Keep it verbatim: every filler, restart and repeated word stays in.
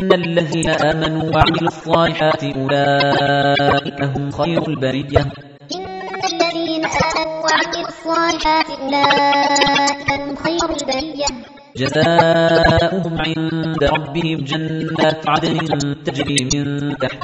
إن الذين آمنوا وعملوا الصالحات أولئك هم خير البرية إن الذين آمنوا وعملوا الصالحات أولئك هم خير البرية جزاؤهم عند ربهم جنات عدن تجري من تحتها